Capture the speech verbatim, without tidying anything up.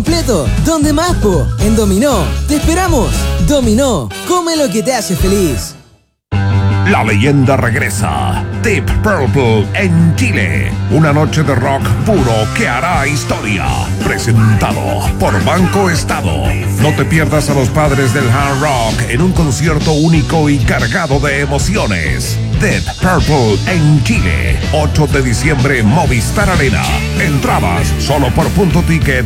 Completo, ¿dónde más, po? En Dominó. ¡Te esperamos! Dominó, come lo que te hace feliz. La leyenda regresa. Deep Purple en Chile. Una noche de rock puro que hará historia. Presentado por Banco Estado. No te pierdas a los padres del hard rock en un concierto único y cargado de emociones. Deep Purple en Chile. ocho de diciembre, Movistar Arena. Entradas solo por punto ticket